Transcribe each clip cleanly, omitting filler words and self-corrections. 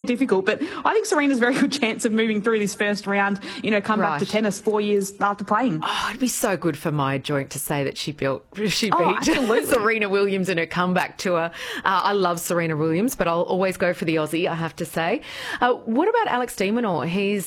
difficult. But I think Serena's a very good chance of moving through this first round, come back to tennis 4 years after playing. Oh, it'd be so good for Maya Joink to say that she beat absolutely. Serena Williams in her comeback tour. I love Serena Williams, but I'll always go for the Aussie, I have to say. What about Alex de Minaur?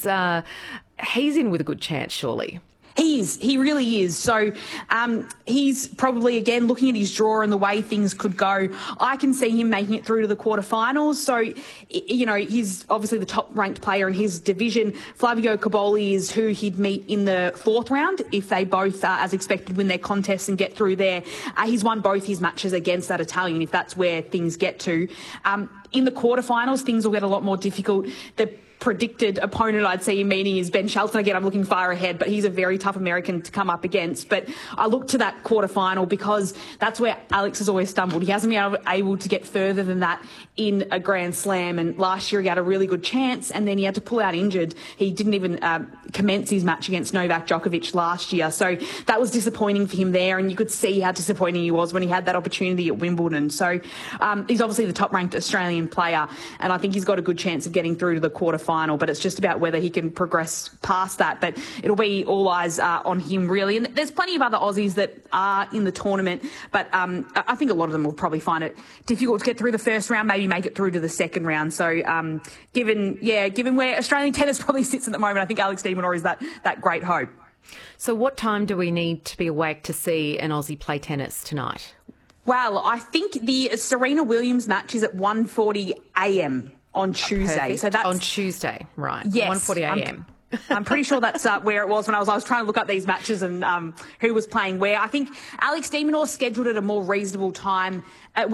He's in with a good chance, surely. He really is. So he's probably, again, looking at his draw and the way things could go, I can see him making it through to the quarterfinals. So, he's obviously the top-ranked player in his division. Flavio Cobolli is who he'd meet in the fourth round if they both, as expected, win their contests and get through there. He's won both his matches against that Italian, if that's where things get to. In the quarterfinals, things will get a lot more difficult. The predicted opponent I'd see him meeting is Ben Shelton. Again, I'm looking far ahead, but he's a very tough American to come up against. But I look to that quarterfinal because that's where Alex has always stumbled. He hasn't been able to get further than that in a Grand Slam. And last year he had a really good chance and then he had to pull out injured. He didn't even commence his match against Novak Djokovic last year. So that was disappointing for him there. And you could see how disappointing he was when he had that opportunity at Wimbledon. So he's obviously the top-ranked Australian player. And I think he's got a good chance of getting through to the quarterfinal. But it's just about whether he can progress past that. But it'll be all eyes on him, really. And there's plenty of other Aussies that are in the tournament, but I think a lot of them will probably find it difficult to get through the first round, maybe make it through to the second round. So given where Australian tennis probably sits at the moment, I think Alex de Minaur is that great hope. So what time do we need to be awake to see an Aussie play tennis tonight? Well, I think the Serena Williams match is at 1:40 a.m. on Tuesday. Perfect. So that's on Tuesday, right? Yes, 1:40 a.m. I'm pretty sure that's where it was when I was trying to look up these matches and who was playing where. I think Alex de Minaur scheduled at a more reasonable time of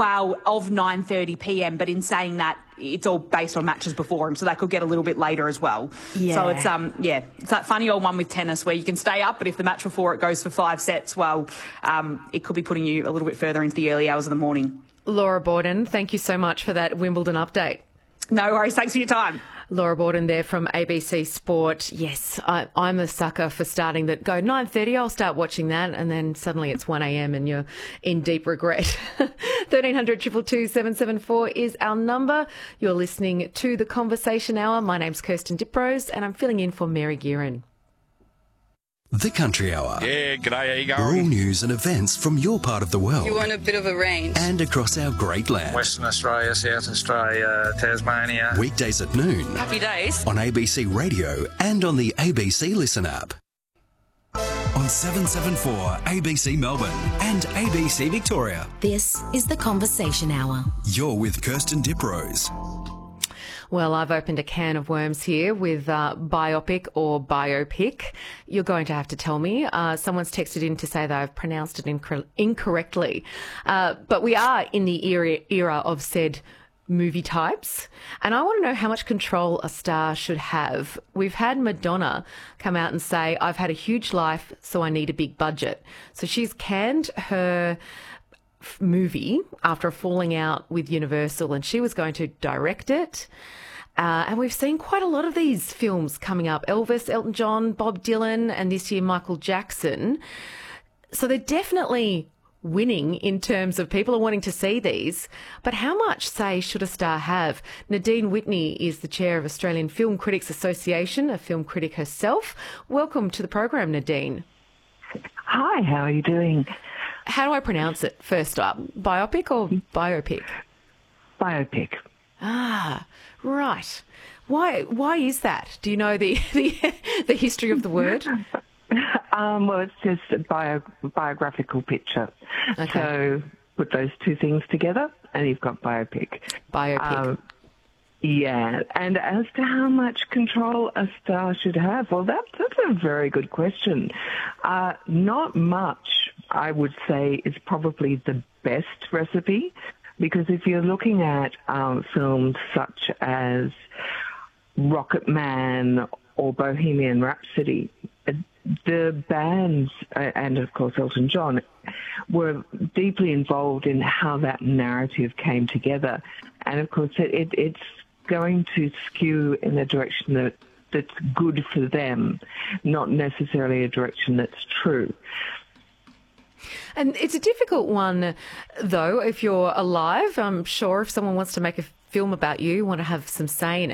9:30 p.m. But in saying that, it's all based on matches before him, so that could get a little bit later as well. Yeah. So it's it's that funny old one with tennis where you can stay up, but if the match before it goes for 5 sets, it could be putting you a little bit further into the early hours of the morning. Laura Borden, thank you so much for that Wimbledon update. No worries. Thanks for your time. Laura Borden there from ABC Sport. Yes, I'm a sucker for starting that. Go 9:30, I'll start watching that, and then suddenly it's 1 a.m. and you're in deep regret. 1300 222 774 is our number. You're listening to The Conversation Hour. My name's Kirsten Diprose, and I'm filling in for Mary Gearin. The Country Hour. Yeah, g'day, how you All going? news and events from your part of the world. You want a bit of a range. And across our great land. Western Australia, South Australia, Tasmania. Weekdays at noon. Happy days. On ABC Radio and on the ABC Listen app. On 774 ABC Melbourne and ABC Victoria. This is The Conversation Hour. You're with Kirsten Diprose. Well, I've opened a can of worms here with biopic or biopic. You're going to have to tell me. Someone's texted in to say that I've pronounced it incorrectly. But we are in the era of said movie types. And I want to know how much control a star should have. We've had Madonna come out and say, I've had a huge life, so I need a big budget. So she's canned her movie after a falling out with Universal, and she was going to direct it. And we've seen quite a lot of these films coming up. Elvis, Elton John, Bob Dylan, and this year Michael Jackson. So they're definitely winning in terms of people are wanting to see these. But how much say should a star have? Nadine Whitney is the chair of Australian Film Critics Association, a film critic herself. Welcome to the program, Nadine. Hi, how are you doing? How do I pronounce it first up? Biopic or biopic? Biopic. Ah, right. Why is that? Do you know the history of the word? Well, it's just a biographical picture. Okay. So put those two things together and you've got biopic. Biopic. Yeah, and as to how much control a star should have, well, that's a very good question. Not much, I would say, is probably the best recipe, because if you're looking at films such as Rocket Man or Bohemian Rhapsody, the bands, and of course Elton John, were deeply involved in how that narrative came together. And of course it's going to skew in a direction that's good for them, not necessarily a direction that's true. And it's a difficult one, though, if you're alive. I'm sure if someone wants to make a film about you, want to have some say in